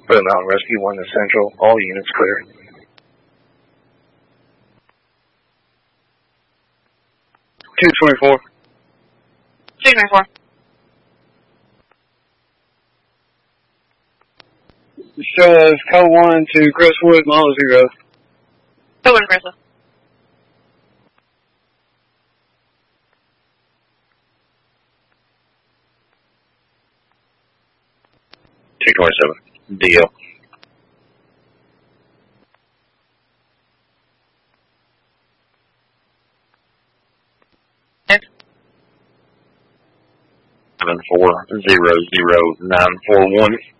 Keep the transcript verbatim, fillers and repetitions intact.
Blue Mountain Rescue one to Central. All units clear. two twenty-four. two twenty-four. Show us code one to Crestwood, mile zero. Code one, Crestwood. two twenty-seven. D L. Yes. seven four zero zero nine four one.